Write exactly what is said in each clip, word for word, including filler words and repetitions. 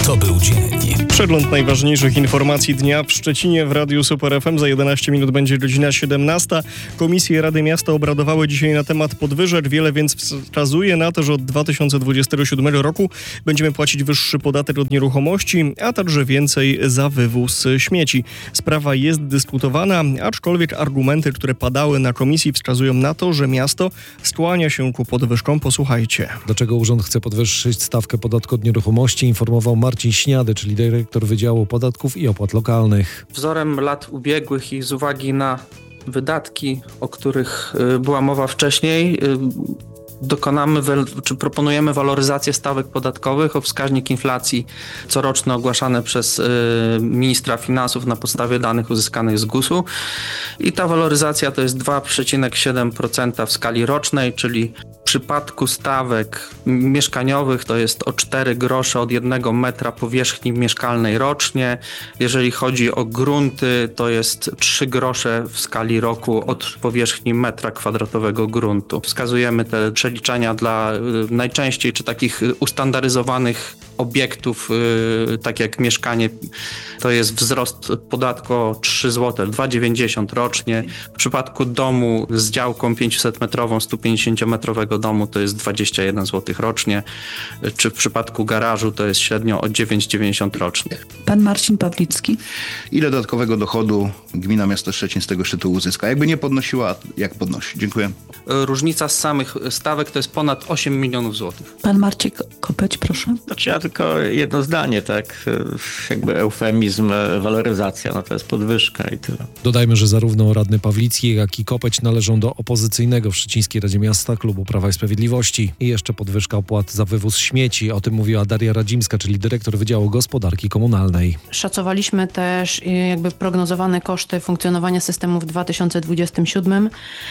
To był dzień. Przegląd najważniejszych informacji dnia w Szczecinie w Radiu Super F M. Za jedenaście minut będzie godzina siedemnasta. Komisje Rady Miasta obradowały dzisiaj na temat podwyżek. Wiele więc wskazuje na to, że od dwa tysiące dwudziestego siódmego roku będziemy płacić wyższy podatek od nieruchomości, a także więcej za wywóz śmieci. Sprawa jest dyskutowana, aczkolwiek argumenty, które padały na komisji, wskazują na to, że miasto skłania się ku podwyżkom. Posłuchajcie. Dlaczego urząd chce podwyższyć stawkę podatku od nieruchomości, informował Marcin Śniady, czyli dyrektor Wydziału Podatków i Opłat Lokalnych. Wzorem lat ubiegłych i z uwagi na wydatki, o których była mowa wcześniej, dokonamy, czy proponujemy waloryzację stawek podatkowych o wskaźnik inflacji coroczny ogłaszany przez ministra finansów na podstawie danych uzyskanych z gusu. I ta waloryzacja to jest dwa przecinek siedem procent w skali rocznej, czyli w przypadku stawek mieszkaniowych to jest o cztery grosze od jednego metra powierzchni mieszkalnej rocznie. Jeżeli chodzi o grunty, to jest trzy grosze w skali roku od powierzchni metra kwadratowego gruntu. Wskazujemy te przeliczenia dla najczęściej czy takich ustandaryzowanych obiektów, tak jak mieszkanie, to jest wzrost podatku o trzy złote, dwa dziewięćdziesiąt rocznie. W przypadku domu z działką pięćsetmetrową, stu pięćdziesięciometrowego domu to jest dwadzieścia jeden złotych rocznie, czy w przypadku garażu to jest średnio o dziewięć dziewięćdziesiąt rocznie. Pan Marcin Pawlicki. Ile dodatkowego dochodu gmina miasto Szczecin z tego szczytu uzyska? Jakby nie podnosiła, jak podnosi? Dziękuję. Różnica z samych stawek to jest ponad osiem milionów złotych. Pan Marcin Kopeć, proszę. Znaczy ja tylko jedno zdanie, tak, jakby eufemizm, waloryzacja, no to jest podwyżka i tyle. Dodajmy, że zarówno radny Pawlicki, jak i Kopeć należą do opozycyjnego w Szczecińskiej Radzie Miasta Klubu Prawa i Sprawiedliwości. I jeszcze podwyżka opłat za wywóz śmieci. O tym mówiła Daria Radzimska, czyli dyrektor Wydziału Gospodarki Komunalnej. Szacowaliśmy też jakby prognozowane koszty funkcjonowania systemu w dwa tysiące dwudziestym siódmym.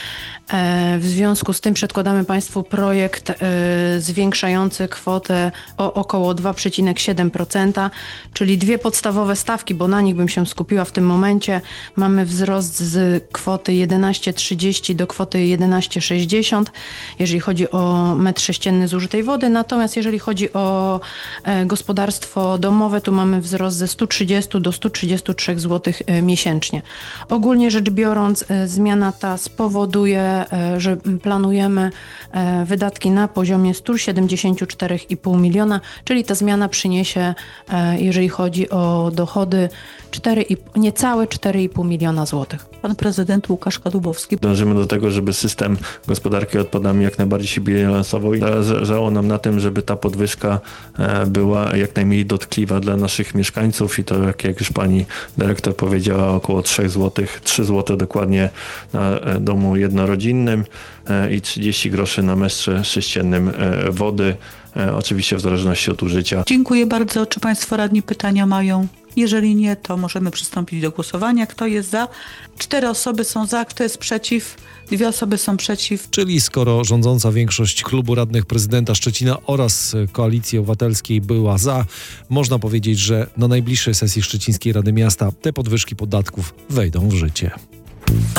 W związku z tym przedkładamy Państwu projekt zwiększający kwotę o około dwa przecinek siedem procent, czyli dwie podstawowe stawki, bo na nich bym się skupiła w tym momencie. Mamy wzrost z kwoty jedenaście trzydzieści do kwoty jedenaście sześćdziesiąt, jeżeli chodzi o metr sześcienny zużytej wody. Natomiast jeżeli chodzi o gospodarstwo domowe, tu mamy wzrost ze stu trzydziestu do stu trzydziestu trzech złotych miesięcznie. Ogólnie rzecz biorąc, zmiana ta spowoduje, że planujemy wydatki na poziomie stu siedemdziesięciu czterech i pół miliona, czyli ta zmiana przyniesie, jeżeli chodzi o dochody, cztery, niecałe cztery i pół miliona złotych. Pan prezydent Łukasz Kadłubowski. Dążymy do tego, żeby system gospodarki odpadami jak najbardziej się bilansował i zależało nam na tym, żeby ta podwyżka była jak najmniej dotkliwa dla naszych mieszkańców i to, jak, jak już pani dyrektor powiedziała, około trzy złote, trzy złote dokładnie na domu jednorodzinnym i trzydzieści groszy na metrze sześciennym wody, oczywiście w zależności od użycia. Dziękuję bardzo. Czy Państwo radni pytania mają? Jeżeli nie, to możemy przystąpić do głosowania. Kto jest za? Cztery osoby są za, kto jest przeciw? Dwie osoby są przeciw. Czyli skoro rządząca większość klubu radnych prezydenta Szczecina oraz Koalicji Obywatelskiej była za, można powiedzieć, że na najbliższej sesji Szczecińskiej Rady Miasta te podwyżki podatków wejdą w życie.